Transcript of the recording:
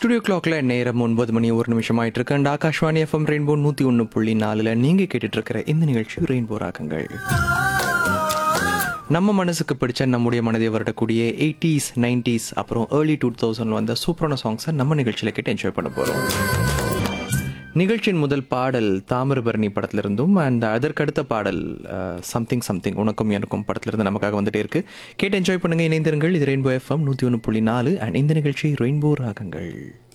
Studio கிளாக்ல நேரம் 9 மணி 1 நிமிஷம் ஆயிட்டு இருக்கு. அண்ட் ஆகாஷ்வாணி எஃப்எம் ரெயின்போ 101.4 நீங்க கேட்டுட்டு இருக்கிற இந்த நிகழ்ச்சி ரெயின்போ ராகங்கள். நம்ம மனசுக்கு பிடிச்ச நம்முடைய மனதை வரக்கூடிய 80s 90s அப்புறம் ஏர்லி 2000 வந்த சூப்பரான சாங்ஸை நம்ம நிகழ்ச்சியில் கேட்டு என்ஜாய் பண்ண போகிறோம். நிகழ்ச்சியின் முதல் பாடல் தாமிரபரணி படத்திலிருந்தும் அண்ட் அதற்கடுத்த பாடல் சம்திங் சம்திங் உனக்கும் எனக்கும் படத்திலிருந்து நமக்காக வந்துட்டே இருக்கு. கேட்டு என்ஜாய் பண்ணுங்க, இணைந்திருங்கள். இது ரெயின்போ எஃப்எம் 101.4 அண்ட் இந்த நிகழ்ச்சி ரெயின்போ ராகங்கள்.